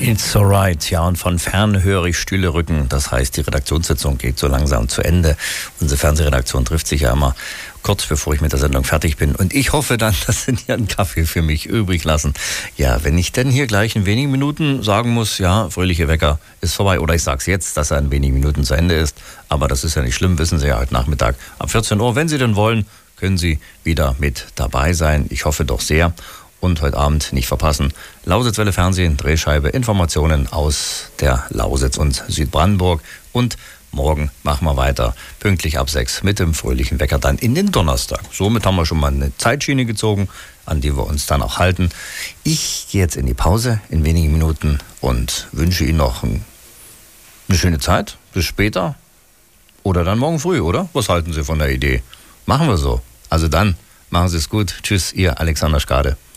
It's alright, ja, und von fern höre ich stille Rücken. Das heißt, die Redaktionssitzung geht so langsam zu Ende. Unsere Fernsehredaktion trifft sich ja immer kurz bevor ich mit der Sendung fertig bin. Und ich hoffe dann, dass Sie hier einen Kaffee für mich übrig lassen. Ja, wenn ich denn hier gleich in wenigen Minuten sagen muss, ja, fröhliche Wecker ist vorbei. Oder ich sage es jetzt, dass er in wenigen Minuten zu Ende ist. Aber das ist ja nicht schlimm, wissen Sie ja, heute Nachmittag ab 14 Uhr. Wenn Sie denn wollen, können Sie wieder mit dabei sein. Ich hoffe doch sehr. Und heute Abend nicht verpassen, Lausitzwelle Fernsehen, Drehscheibe, Informationen aus der Lausitz und Südbrandenburg. Und morgen machen wir weiter, pünktlich ab 6 mit dem fröhlichen Wecker dann in den Donnerstag. Somit haben wir schon mal eine Zeitschiene gezogen, an die wir uns dann auch halten. Ich gehe jetzt in die Pause in wenigen Minuten und wünsche Ihnen noch eine schöne Zeit. Bis später oder dann morgen früh, oder? Was halten Sie von der Idee? Machen wir so. Also dann, machen Sie es gut. Tschüss, Ihr Alexander Skade.